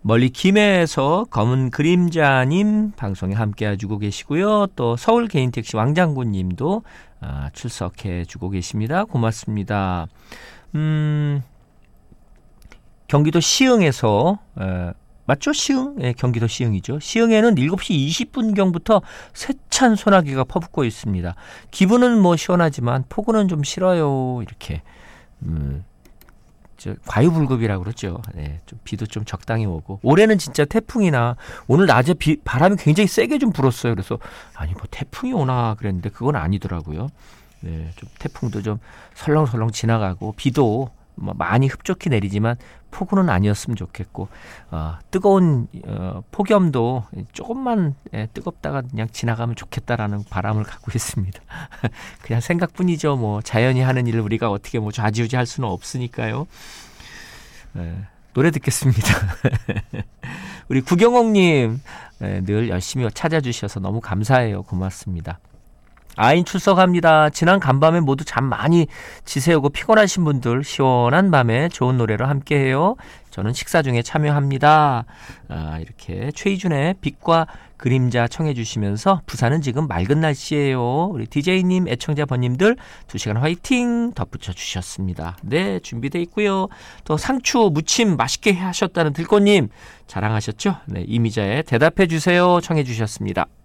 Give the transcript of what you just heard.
멀리 김해에서 검은 그림자님 방송에 함께 해주고 계시고요. 또 서울 개인택시 왕장군님도 출석해주고 계십니다. 고맙습니다. 경기도 시흥에서 맞죠? 시흥? 네, 경기도 시흥이죠. 시흥에는 7시 20분경부터 세찬 소나기가 퍼붓고 있습니다. 기분은 뭐 시원하지만 폭우는 좀 싫어요. 이렇게 과유불급이라고 그러죠. 네, 좀 비도 좀 적당히 오고 올해는 진짜 태풍이나 오늘 낮에 바람이 굉장히 세게 좀 불었어요. 그래서 아니 뭐 태풍이 오나 그랬는데 그건 아니더라고요. 네, 좀 태풍도 좀 설렁설렁 지나가고 비도 뭐 많이 흡족히 내리지만 폭우는 아니었으면 좋겠고 뜨거운 폭염도 조금만 뜨겁다가 그냥 지나가면 좋겠다라는 바람을 갖고 있습니다. 그냥 생각뿐이죠. 뭐 자연이 하는 일을 우리가 어떻게 뭐 좌지우지할 수는 없으니까요. 노래 듣겠습니다. 우리 구경옥님 늘 열심히 찾아주셔서 너무 감사해요. 고맙습니다. 아인 출석합니다. 지난 간밤에 모두 잠 많이 지새우고 피곤하신 분들 시원한 밤에 좋은 노래로 함께해요. 저는 식사 중에 참여합니다. 이렇게 최희준의 빛과 그림자 청해 주시면서 부산은 지금 맑은 날씨예요. 우리 DJ님, 애청자 번님들 2시간 화이팅 덧붙여 주셨습니다. 네, 준비되어 있고요. 또 상추 무침 맛있게 하셨다는 들꽃님 자랑하셨죠? 네, 이미자의 대답해 주세요 청해 주셨습니다.